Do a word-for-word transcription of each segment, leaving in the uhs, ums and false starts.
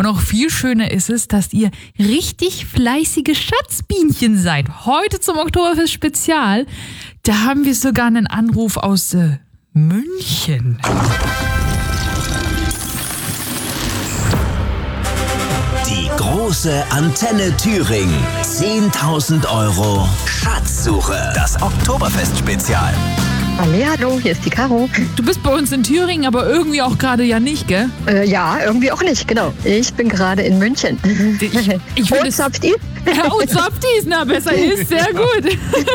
Und auch viel schöner ist es, dass ihr richtig fleißige Schatzbienchen seid. Heute zum Oktoberfest-Spezial, da haben wir sogar einen Anruf aus äh, München. Die große Antenne Thüringen. zehntausend Euro Schatzsuche. Das Oktoberfest-Spezial. Hallo, hier ist die Caro. Du bist bei uns in Thüringen, aber irgendwie auch gerade ja nicht, gell? Äh, ja, irgendwie auch nicht, genau. Ich bin gerade in München. Ich, ich finde es... Ja, und Softies, na besser ist, sehr gut.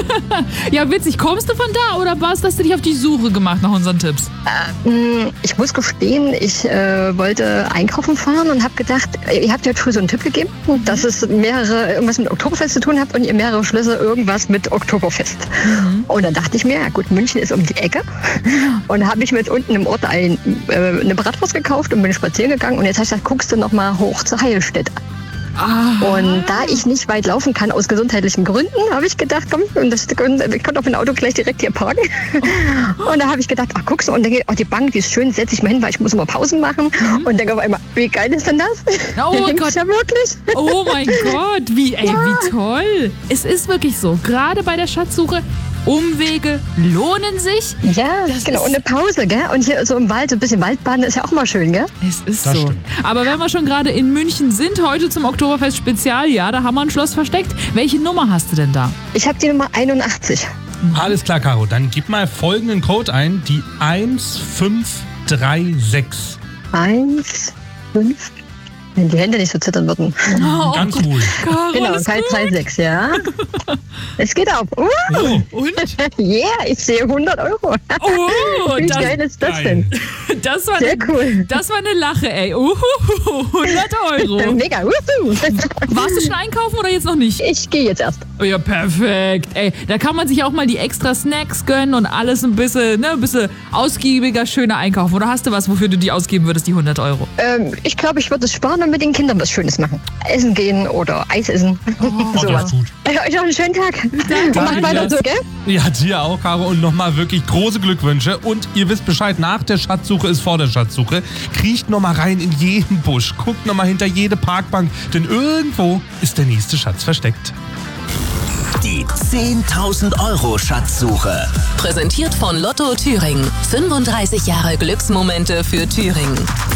Ja, witzig. Kommst du von da oder warst hast du dich auf die Suche gemacht nach unseren Tipps? Äh, ich muss gestehen, ich äh, wollte einkaufen fahren und habe gedacht, ihr habt ja früher so einen Tipp gegeben, dass es mehrere, irgendwas mit Oktoberfest zu tun habt und ihr mehrere Schlösser irgendwas mit Oktoberfest. Mhm. Und dann dachte ich mir, ja gut, München ist um die Ecke. Und habe ich mit unten im Ort ein, äh, eine Bratwurst gekauft und bin spazieren gegangen. Und jetzt habe ich gesagt, guckst du noch mal hoch zur Heilstätte. Aha. Und da ich nicht weit laufen kann aus gesundheitlichen Gründen, habe ich gedacht, komm, und das, ich konnte auf mein Auto gleich direkt hier parken. Und da habe ich gedacht, ach guckst du, und denke, oh, die Bank, die ist schön, setze ich mal hin, weil ich muss immer Pausen machen. Mhm. Und denke auf einmal, wie geil ist denn das? Oh Gott. Ja wirklich. Oh mein Gott, wie, ey, ja. wie toll. Es ist wirklich so, gerade bei der Schatzsuche, Umwege lohnen sich. Ja, das genau. Und eine Pause, gell? Und hier so im Wald, so ein bisschen Waldbaden ist ja auch mal schön, gell? Es ist das so. Stimmt. Aber wenn wir schon gerade in München sind, heute zum Oktoberfest-Spezial, ja, da haben wir ein Schloss versteckt. Welche Nummer hast du denn da? Ich habe die Nummer einundachtzig. Alles klar, Caro. Dann gib mal folgenden Code ein. Die eins fünf drei sechs. eins, fünf, wenn die Hände nicht so zittern würden. Oh, Ganz oh ruhig. Caro, Genau, kein drei sechs, ja. Es geht auf. Uh. Oh, und? Yeah, ich sehe hundert Euro. Oh, Wie das, geil ist das geil. denn? Das war, Sehr eine, cool. das war eine Lache, ey. Uhuhu, hundert Euro. Mega. Uhuhu. Warst du schon einkaufen oder jetzt noch nicht? Ich gehe jetzt erst. Oh ja, perfekt. Ey, da kann man sich auch mal die extra Snacks gönnen und alles ein bisschen, ne, ein bisschen ausgiebiger, schöner einkaufen. Oder hast du was, wofür du die ausgeben würdest, die hundert Euro? Ähm, ich glaube, ich würde es sparen und mit den Kindern was Schönes machen. Essen gehen oder Eis essen. Oh, so das was. ist gut. Euch noch einen schönen Tag. Danke. Macht weiter so, gell? Ja, dir auch, Caro. Und nochmal wirklich große Glückwünsche. Und ihr wisst Bescheid, nach der Schatzsuche ist vor der Schatzsuche. Kriecht nochmal rein in jeden Busch. Guckt nochmal hinter jede Parkbank. Denn irgendwo ist der nächste Schatz versteckt. Die zehntausend Euro Schatzsuche. Präsentiert von Lotto Thüringen. fünfunddreißig Jahre Glücksmomente für Thüringen.